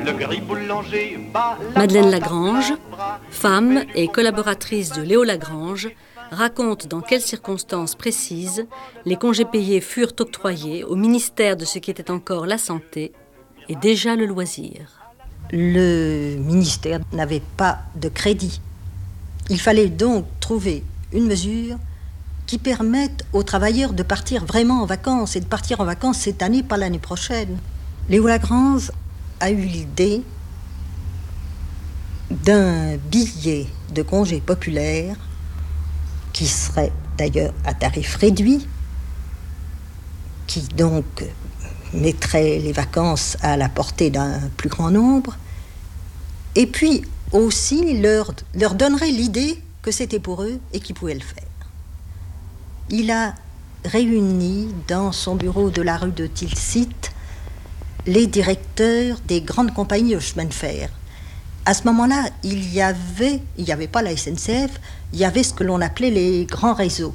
Le gris boulanger bat Madeleine Lagrange, femme et collaboratrice de Léo Lagrange, raconte dans quelles circonstances précises les congés payés furent octroyés au ministère de ce qui était encore la santé et déjà le loisir. Le ministère n'avait pas de crédit. Il fallait donc trouver une mesure qui permette aux travailleurs de partir vraiment en vacances et de partir en vacances cette année, pas l'année prochaine. Léo Lagrange a eu l'idée d'un billet de congé populaire qui serait d'ailleurs à tarif réduit, qui donc mettrait les vacances à la portée d'un plus grand nombre, et puis aussi leur donnerait l'idée que c'était pour eux et qu'ils pouvaient le faire. Il a réuni dans son bureau de la rue de Tilsit les directeurs des grandes compagnies de chemin de fer. À ce moment-là, il n'y avait pas la SNCF, il y avait ce que l'on appelait les grands réseaux.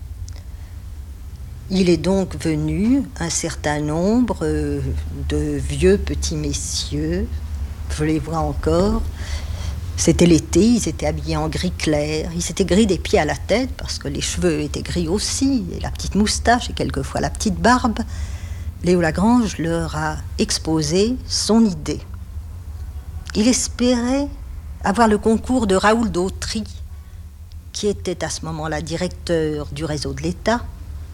Il est donc venu un certain nombre de vieux petits messieurs, je les vois encore. C'était l'été, ils étaient habillés en gris clair, ils étaient gris des pieds à la tête parce que les cheveux étaient gris aussi, et la petite moustache et quelquefois la petite barbe. Léo Lagrange leur a exposé son idée. Il espérait avoir le concours de Raoul Dautry, qui était à ce moment-là directeur du réseau de l'État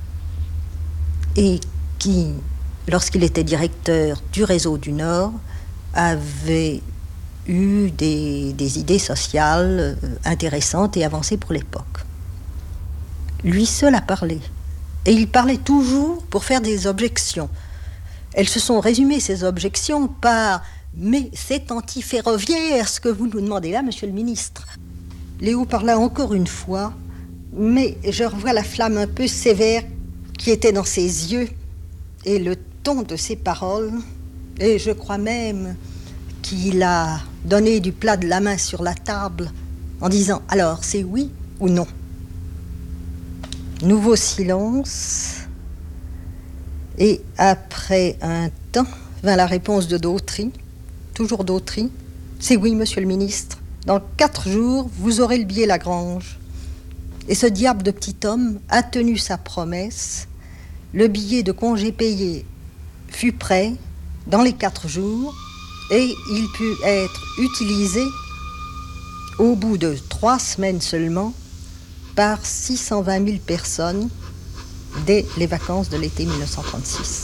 et qui, lorsqu'il était directeur du réseau du Nord, avait eu des idées sociales intéressantes et avancées pour l'époque. Lui seul a parlé. Et il parlait toujours pour faire des objections. Elles se sont résumées, ces objections, par « Mais c'est anti-ferroviaire ce que vous nous demandez là, monsieur le ministre ». Léo parla encore une fois, mais je revois la flamme un peu sévère qui était dans ses yeux et le ton de ses paroles. Et je crois même qu'il a donné du plat de la main sur la table en disant « Alors, c'est oui ou non ?» Nouveau silence. Et après un temps, vint la réponse de Dautry, toujours Dautry. « C'est oui, monsieur le ministre. Dans 4 jours, vous aurez le billet Lagrange. » Et ce diable de petit homme a tenu sa promesse. Le billet de congé payé fut prêt dans les 4 jours et il put être utilisé au bout de 3 semaines seulement par 620 000 personnes dès les vacances de l'été 1936.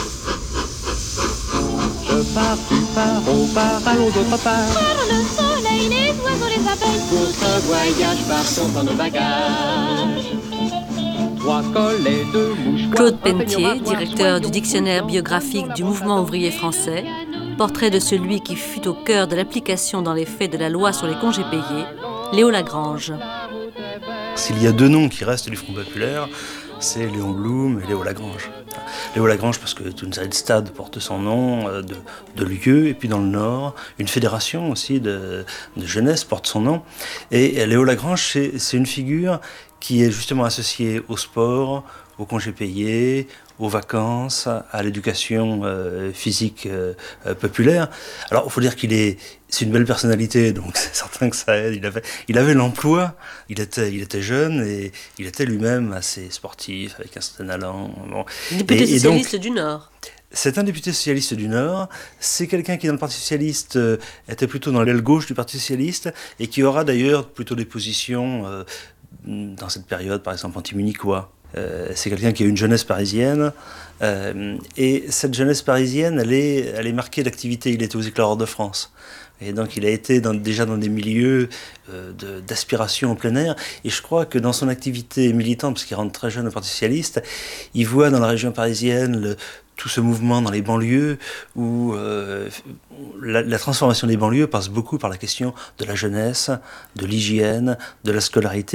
Je pars, tu pars, on part, allons d'autre part. Par le soleil, les oiseaux, les abeilles. Pour ce voyage, partons dans nos bagages. 3 collets de mouchoirs. Claude Pentier, directeur du dictionnaire biographique du mouvement ouvrier français, portrait de celui qui fut au cœur de l'application dans les faits de la loi sur les congés payés, Léo Lagrange. S'il y a 2 noms qui restent du Front populaire, c'est Léon Blum et Léo Lagrange. Léo Lagrange parce que toute une série de stades porte son nom, de lieux, et puis dans le Nord, une fédération aussi de jeunesse porte son nom. Et Léo Lagrange, c'est une figure qui est justement associée au sport, aux congés payés, aux vacances, à l'éducation physique populaire. Alors, il faut dire c'est une belle personnalité, donc c'est certain que ça aide. Il avait l'emploi, il était jeune et il était lui-même assez sportif, avec un certain allant. Bon. Député socialiste du Nord. C'est un député socialiste du Nord. C'est quelqu'un qui, dans le Parti socialiste, était plutôt dans l'aile gauche du Parti socialiste et qui aura d'ailleurs plutôt des positions dans cette période, par exemple anti-munichois. C'est quelqu'un qui a une jeunesse parisienne et cette jeunesse parisienne, elle est marquée d'activité. Il était aux Éclaireurs de France. Et donc il a été déjà dans des milieux d'aspiration en plein air. Et je crois que dans son activité militante, parce qu'il rentre très jeune au Parti socialiste, il voit dans la région parisienne tout ce mouvement dans les banlieues où la transformation des banlieues passe beaucoup par la question de la jeunesse, de l'hygiène, de la scolarité.